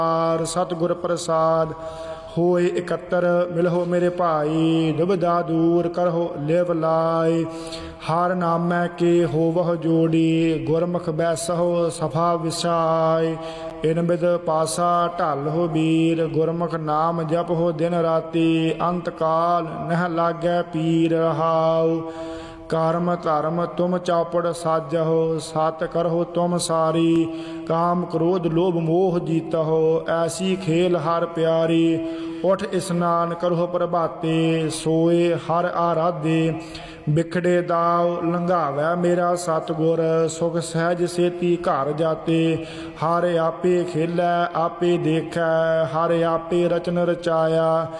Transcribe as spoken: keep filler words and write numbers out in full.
सतगुर प्रसाद होए इकत्तर मिलहो मेरे भाई दुविधा दूर करहो लिव लाए हर नामै के होवह जोड़ी गुरमुख बैसहो सफा विसाय इन बिद पासा ढल हो वीर गुरमुख नाम जप हो दिन राती अंत काल नह लागै पीर रहाओ कर्म धर्म तुम चौपड़ साजहो सत करहो तुम सारी काम क्रोध लोभ मोह जीतहो ऐसी खेल हर प्यारी उठ स्नान करहो प्रभाते सोए हर आराधे बिखड़े दाव लंघावै मेरा सतगुर सुख सहज सेती घर जाते हर आपे खेलै आपे देखै हर आपे रचन रचाया